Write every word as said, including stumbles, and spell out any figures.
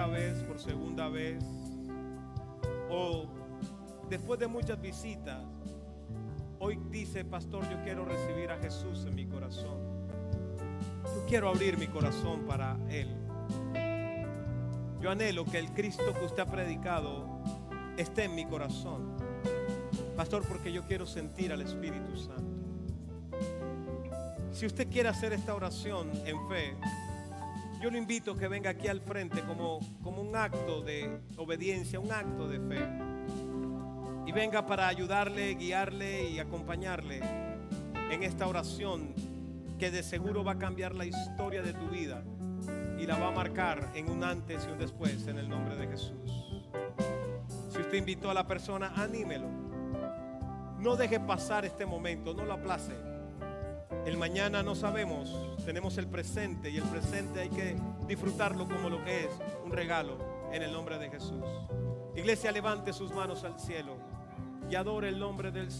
primera vez, por segunda vez, o después de muchas visitas, hoy dice: pastor, yo quiero recibir a Jesús en mi corazón. Yo quiero abrir mi corazón para Él. Yo anhelo que el Cristo que usted ha predicado esté en mi corazón, pastor, porque yo quiero sentir al Espíritu Santo. Si usted quiere hacer esta oración en fe, yo lo invito a que venga aquí al frente como, como un acto de obediencia, un acto de fe, y venga para ayudarle, guiarle y acompañarle en esta oración que de seguro va a cambiar la historia de tu vida y la va a marcar en un antes y un después, en el nombre de Jesús. Si usted invitó a la persona, anímelo. No deje pasar este momento, no lo aplace. El mañana no sabemos, tenemos el presente, y el presente hay que disfrutarlo como lo que es, un regalo, en el nombre de Jesús. Iglesia, levante sus manos al cielo y adore el nombre del Señor.